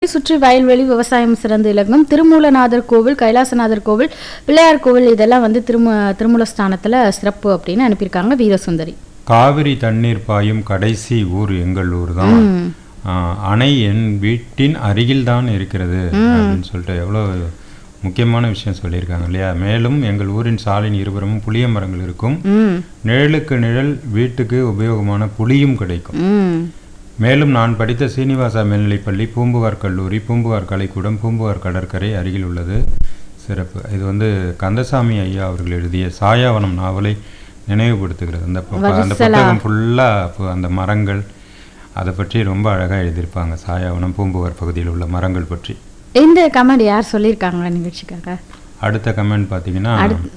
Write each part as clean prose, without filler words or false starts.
சுற்றி வயல்வெளி, விவசாயம் சிறந்து இலங்கும். திருமூலநாதர் கோவில், கைலாசநாதர் கோவில், பிள்ளையார் கோவில் இதெல்லாம் வந்து திருமூலஸ்தானத்தில் சிறப்பு அப்படின்னு அனுப்பியிருக்காங்க வீரசுந்தரி. காவிரி தண்ணீர் பாயும் கடைசி ஊர் எங்கள் ஊர் தான். அணை என் வீட்டின் அருகில் தான் இருக்கிறது அப்படின்னு சொல்லிட்டு எவ்வளோ முக்கியமான விஷயம் சொல்லியிருக்காங்க இல்லையா. மேலும் எங்கள் ஊரின் சாலையின் இருபுறமும் புளிய மரங்கள் இருக்கும். நிழலுக்கு நிழல், வீட்டுக்கு உபயோகமான புளியும் கிடைக்கும். மேலும் நான் படித்த சீனிவாசா மேல்நிலைப்பள்ளி, பூம்புகார் கல்லூரி, பூம்புகார் கலைக்கூடம், பூம்புகார் கடற்கரை அருகில் உள்ளது. சிறப்பு. இது வந்து கந்தசாமி ஐயா அவர்கள் எழுதிய சாயாவனம் நாவலை நினைவுபடுத்துகிறது. அந்த புத்தகம் ஃபுல்லாக அந்த மரங்கள் அதை பற்றி ரொம்ப அழகாக எழுதியிருப்பாங்க. சாயாவனம் பூம்புகார் பகுதியில் உள்ள மரங்கள் பற்றி. இந்த கமெண்ட் யார் சொல்லியிருக்காங்க நிகழ்ச்சிக்காக? அடுத்த கமெண்ட் பார்த்தீங்கன்னா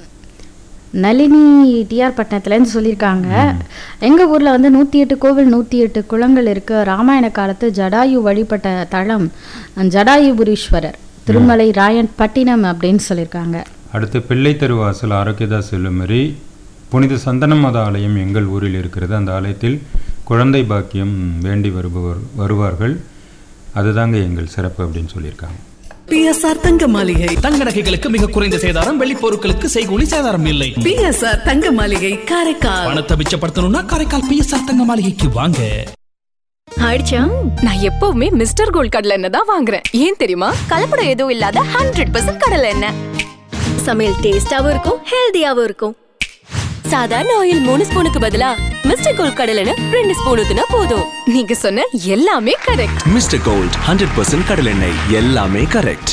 நளினி டிஆர் பட்டணத்துலேருந்து சொல்லியிருக்காங்க. எங்கள் ஊரில் வந்து 108 கோவில் 108 குளங்கள் இருக்கு. ராமாயண காலத்து ஜடாயு வழிபட்ட தளம் ஜடாயுபுரீஸ்வரர், திருமலை ராயன் பட்டினம் அப்படின்னு சொல்லியிருக்காங்க. அடுத்து பிள்ளை தெருவாசல் ஆரோக்கியதாஸ் செல்லுமரி, புனித சந்தனமாதா ஆலயம் எங்கள் ஊரில் இருக்கிறது. அந்த ஆலயத்தில் குழந்தை பாக்கியம் வேண்டி வருவார்கள். அதுதாங்க எங்கள் சிறப்பு அப்படின்னு சொல்லியிருக்காங்க. பிஎஸ்ஆர் தங்க மாளிகை. தங்க நகைகளுக்கு மிக குறைந்த சேதாரம், வெள்ளி பொருட்களுக்கு செய்கூலி சேதாரம் இல்லை. பிஎஸ்ஆர் தங்க மாளிகை, காரைக்கால். பணத்தை மிச்சப்படுத்தணும்னா காரைக்கால் பிஎஸ்ஆர் தங்க மாளிகைக்கு வாங்க. ஆயிடுச்சா? நான் எப்பவுமே மிஸ்டர் கோல்ட் கடலை எண்ணெய் தான் வாங்குறேன். ஏன் தெரியுமா? கலப்படம் எதுவும் இல்லாத 100% கடலை எண்ணெய். சமையல் டேஸ்டாவும் இருக்கும், ஹெல்தியாவும் இருக்கும். சாதாரண ஆயில் 3 ஸ்பூனுக்கு பதிலா மிஸ்டர் கோல்ட் கடலை எண்ணெய் 2 ஸ்பூன் ஊத்துனா போதும். நீங்க சொன்ன எல்லாமே கரெக்ட். மிஸ்டர் கோல்ட் 100% கடலை எண்ணெய், எல்லாமே கரெக்ட்.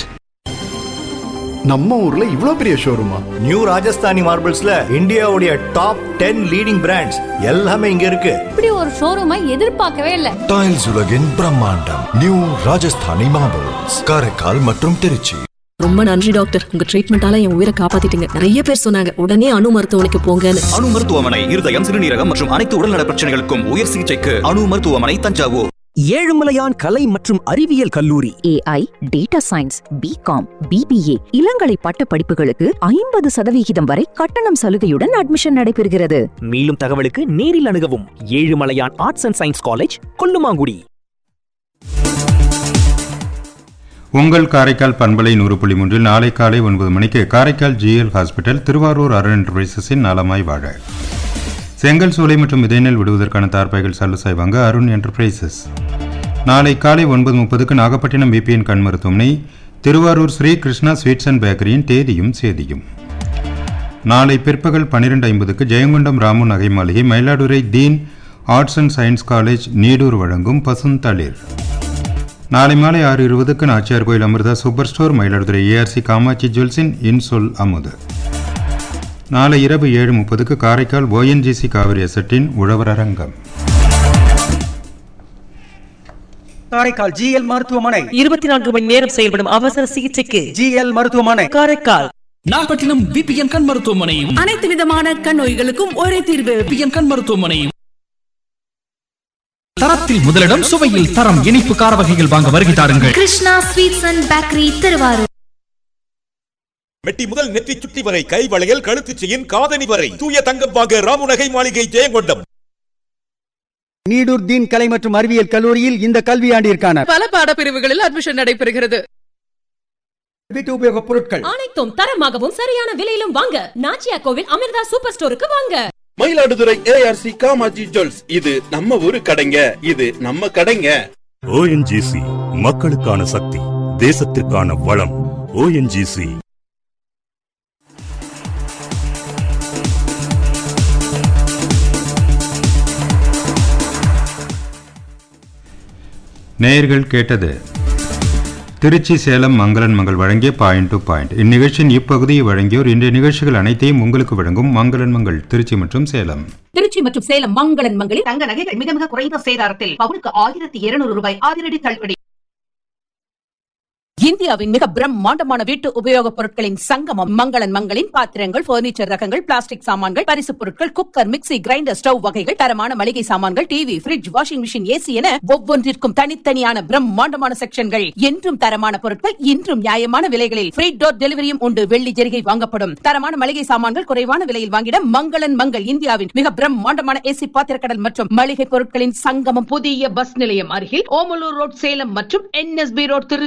நம்ம ஊர்ல இவ்ளோ பெரிய ஷோரூமா? நியூ ராஜஸ்தானி மார்பிள்ஸ்ல இந்தியாவுடைய டாப் 10 லீடிங் பிராண்ட்ஸ் எல்லாமே இங்க இருக்கு. இப்படி ஒரு ஷோரூமை எதிர்பார்க்கவே இல்ல. டைல்ஸ் உலகின் பிரம்மாண்டம் நியூ ராஜஸ்தானி மார்பிள்ஸ், காரைக்கால் மற்றும் திருச்சி. ரொம்ப நன்றி டாக்டர், உங்க ட்ரீட்மெண்டால என் உயிரை காப்பாத்திட்டீங்க. நிறைய பேர் சொன்னாங்க உடனே அணு மருத்துவமனைக்கு போங்கன்னு. அணு மருத்துவமனை இருதயம், சிறுநீரகம் மற்றும் அனைத்து உடல்நல பிரச்சனைகளுக்கும் உயர் சிகிச்சைக்கு அணு மருத்துவமனை, தஞ்சாவூர். ஏழுமலையான் கலை மற்றும் அறிவியல் கல்லூரி, AI, data science, BCom, BBA இளங்கலை பட்ட படிப்புகளுக்கு 50% வரை கட்டணம் சலுகையுடன் அட்மிஷன் நடைபெறுகிறது. மேலும் தகவலுக்கு நேரில் அணுகவும். Ezhumalaiyan arts and science college, Kollumangudi. உங்கள் காரைக்கால் பண்பலை 100.3 நாளை காலை 9 மணிக்கு காரைக்கால் GL ஹாஸ்பிட்டல், திருவாரூர் அருண் என்டர்பிரைசஸின் நலமாய் வாழ. செங்கல் சூளை மற்றும் விதைநெல் விடுவதற்கான தார்பாய்கள் சல்லுசாய் வாங்க அருண் என்டர்பிரைசஸ். நாளை காலை 9:30க்கு நாகப்பட்டினம் VPN கண் மருத்துவமனை, திருவாரூர் ஸ்ரீ கிருஷ்ணா ஸ்வீட்ஸ் அண்ட் பேக்கரியின் தேதியும் சேதியும். நாளை பிற்பகல் 12:50க்கு ஜெயங்கொண்டம் ராமு நகை மாளிகை, மயிலாடுதுறை தீன் arts and science college Needur வழங்கும் பசுந்தளிர். நாளை மாலை 6:20க்கு நாச்சியார் கோயில் Amrita super store, Mayiladuthurai ARC Kamakshi ஜுவல்ஸின் இன்சொல் அமுது. நாளை இரவு 7:30க்கு காரைக்கால் ONGC காவிரி அசட்டின் உழவர் அரங்கம். காரைக்கால் GL மருத்துவமனை 24 மணி நேரம் செயல்படும் அவசர சிகிச்சைக்கு GL மருத்துவமனை, காரைக்கால். நாகப்பட்டினம் VPN கண் மருத்துவமனை, அனைத்து விதமான கண் நோய்களுக்கும் ஒரே தீர்வு. VPN கண் மருத்துவமனை. தரத்தில் முதலிடம், சுவையில் தரம். இனிப்பு கார வகைகள் வாங்க வருகை தாருங்கள். Krishna sweets and bakery, Thiruvarur. மெட்டி முதல் நெற்றி சுட்டி வரை, கை வளையல், கழுத்து செயின், காதணி வரை தூய தங்கம் வாங்க ராமு நகை மாளிகை, ஜெயங்கொண்டம். நீடூர் தீன் கலை மற்றும் அறிவியல் கல்லூரியில் இந்த கல்வியாண்டிற்கான பல பாடப்பிரிவுகளில் அட்மிஷன் நடைபெறுகிறது. வீட்டு உபயோக பொருட்கள் அனைத்தும் தரமாகவும் சரியான விலையிலும் வாங்க நாச்சியார் கோவில் அமிர்தா சூப்பர் ஸ்டோருக்கு வாங்க. மயிலாடுதுறை ARC காமாட்சி ஜுவல்ஸ், இது நம்ம ஊரு கடைங்க, இது நம்ம கடைங்க. ONGC மக்களுக்கான சக்தி, தேசத்திற்கான வளம். ONGC. நேயர்கள் கேட்டது திருச்சி சேலம் மங்களன் மங்கள் வழங்கிய பாயிண்ட் டு பாயிண்ட். இந்நிகழ்ச்சியின் இப்பகுதியை வழங்கியோர் இன்றைய நிகழ்ச்சிகள் அனைத்தையும் உங்களுக்கு வழங்கும் மங்களன் மங்கள் திருச்சி மற்றும் சேலம். திருச்சி மற்றும் சேலம் மங்களன் மங்களில் தங்க நகைகள் மிக மிக குறைந்த சேதாரத்தில் பவுனுக்கு 1200 ரூபாய் அதிரடி தள்ளுபடி. இந்தியாவின் மிக பிரம்மாண்டமான வீட்டு உபயோகப் பொருட்களின் சங்கமம் மங்களன் மங்களின் பாத்திரங்கள், பர்னிச்சர் ரகங்கள், பிளாஸ்டிக் சாமான்கள், பரிசு பொருட்கள், குக்கர், மிக்ஸி, கிரைண்டர், ஸ்டவ் வகைகள், தரமான மளிகை சாமான்கள், TV, fridge, washing machine, AC என ஒவ்வொன்றிற்கும் தனித்தனியான பிரம்மாண்டமான செக்ஷன்கள். என்றும் தரமான பொருட்கள், இன்றும் நியாயமான விலைகளில் ஃப்ரீ டோர் டெலிவரியும் உண்டு. வெள்ளி ஜெரிகை வாங்கப்படும். தரமான மளிகை சாமான்கள் குறைவான விலையில் வாங்கிட மங்களன் மங்கள். இந்தியாவின் மிக பிரம்மாண்டமான AC பாத்திரக்கடல் மற்றும் மளிகை பொருட்களின் சங்கமம். புதிய பஸ் நிலையம் அருகில் ஓமலூர் ரோட், சேலம் மற்றும் NSB ரோட்,